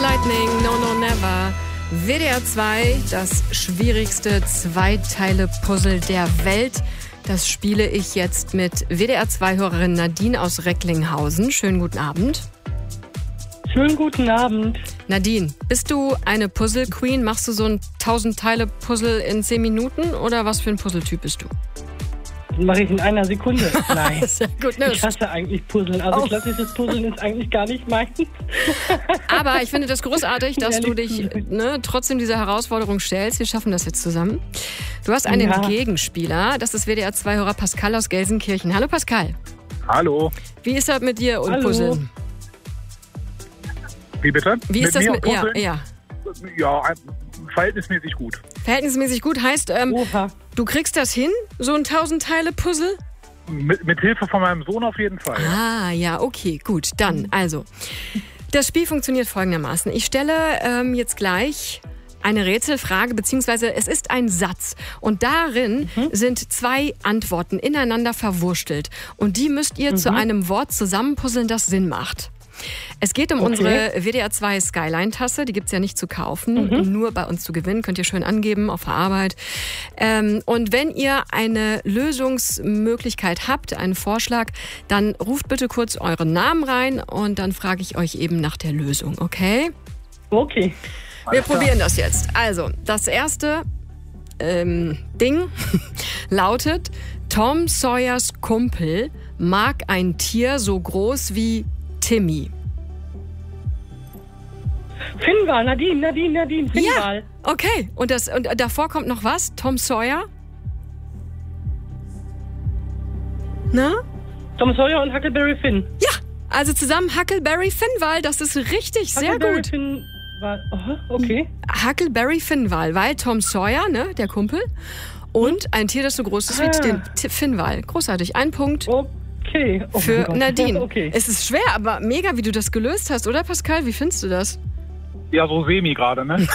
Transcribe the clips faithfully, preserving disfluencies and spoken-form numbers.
Lightning, No No Never. W D R zwei, das schwierigste Zweiteile-Puzzle der Welt. Das spiele ich jetzt mit W D R zwei-Hörerin Nadine aus Recklinghausen. Schönen guten Abend. Schönen guten Abend. Nadine, bist du eine Puzzle-Queen? Machst du so ein tausend-Teile-Puzzle in zehn Minuten oder was für ein Puzzletyp bist du? Das mache ich in einer Sekunde. Nein. Sehr gut, ne? Ich hasse eigentlich Puzzeln. Also Oh. klassisches Puzzeln ist eigentlich gar nicht meins. Aber ich finde das großartig, dass du dich ne, trotzdem dieser Herausforderung stellst. Wir schaffen das jetzt zusammen. Du hast einen Ja. Gegenspieler. Das ist W D R zwei-Hörer Pascal aus Gelsenkirchen. Hallo Pascal. Hallo. Wie ist das mit dir und Hallo. Puzzeln? Wie bitte? Wie ist das mir mit und ja, Puzzeln? ja. Ja, ein- verhältnismäßig gut. Verhältnismäßig gut heißt, ähm, Oha. du kriegst das hin, so ein tausend-Teile-Puzzle? Mit, mit Hilfe von meinem Sohn auf jeden Fall. Ah, ja, okay, gut. Dann, also, das Spiel funktioniert folgendermaßen. Ich stelle ähm, jetzt gleich eine Rätselfrage, beziehungsweise es ist ein Satz. Und darin Mhm. sind zwei Antworten ineinander verwurstelt. Und die müsst ihr Mhm. zu einem Wort zusammenpuzzeln, das Sinn macht. Es geht um Okay. unsere W D R zwei Skyline-Tasse. Die gibt's ja nicht zu kaufen, Mhm. nur bei uns zu gewinnen. Könnt ihr schön angeben auf der Arbeit. Ähm, und wenn ihr eine Lösungsmöglichkeit habt, einen Vorschlag, dann ruft bitte kurz euren Namen rein und dann frage ich euch eben nach der Lösung, okay? Okay. Wir probieren das jetzt. Also, das erste ähm, Ding lautet: Tom Sawyers Kumpel mag ein Tier so groß wie Timmy. Finnwal, Nadine, Nadine, Nadine, Finnwal. Okay, und, das, und davor kommt noch was? Tom Sawyer? Na? Tom Sawyer und Huckleberry Finn. Ja, also zusammen Huckleberry Finnwal, das ist richtig, sehr Huckleberry gut. Finnwal. Aha, okay. Huckleberry Finnwal, weil Tom Sawyer, ne, der Kumpel, und ein Tier, das so groß ist wie Ah. den T- Finnwal. Großartig, ein Punkt Okay. Oh mein für Gott. Nadine. Okay. Es ist schwer, aber mega, wie du das gelöst hast, oder Pascal? Wie findest du das? Ja, so semi gerade, ne?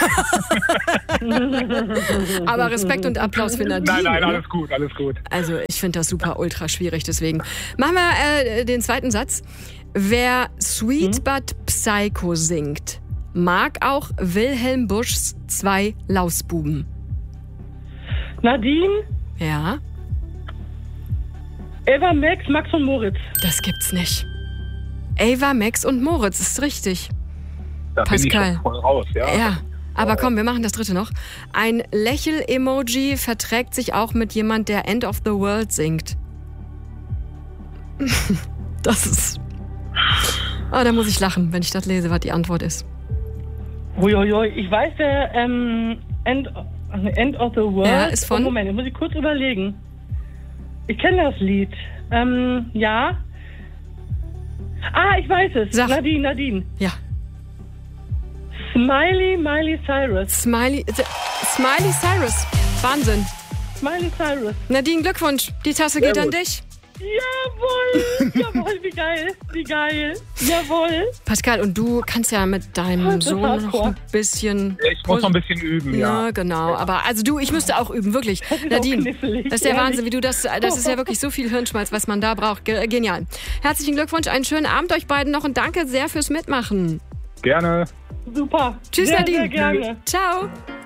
Aber Respekt und Applaus für Nadine. Nein, nein, ne? alles gut, alles gut. Also ich finde das super ultra schwierig, deswegen. Machen wir äh, den zweiten Satz. Wer Sweet But Psycho singt, mag auch Wilhelm Buschs zwei Lausbuben. Nadine, Ja, Eva, Max, Max und Moritz. das gibt's nicht. Ava, Max und Moritz, ist richtig. Da bin ich Pascal. schon voll raus, ja. Ja, aber komm, wir machen das dritte noch. Ein Lächel-Emoji verträgt sich auch mit jemand, der End of the World singt. Das ist... Oh, da muss ich lachen, wenn ich das lese, was die Antwort ist. Uiuiui, ich weiß, der ähm, End, End of the World. Ja, ist von- Oh, Moment, ich muss ich kurz überlegen. Ich kenne das Lied. Ähm, ja. Ah, ich weiß es. Sag. Nadine, Nadine. Ja. Smiley, Miley Cyrus. Smiley, Smiley Cyrus. Wahnsinn. Smiley Cyrus. Nadine, Glückwunsch. Die Tasse geht Sehr an gut. dich. Jawohl, jawohl, wie geil, wie geil. Jawohl. Pascal, und du kannst ja mit deinem Das ist Sohn noch hardcore. ein bisschen... Ich muss noch ein bisschen üben, Ja, ja. genau. Aber also du, ich müsste auch üben, wirklich. ist auch Nadine, knifflig, das ist der ehrlich. Wahnsinn, wie du das, das ist ja wirklich so viel Hirnschmalz, was man da braucht. Ge- Genial. Herzlichen Glückwunsch, einen schönen Abend euch beiden noch und danke sehr fürs Mitmachen. Gerne. Super. Tschüss, sehr, Nadine. Sehr gerne. Ciao.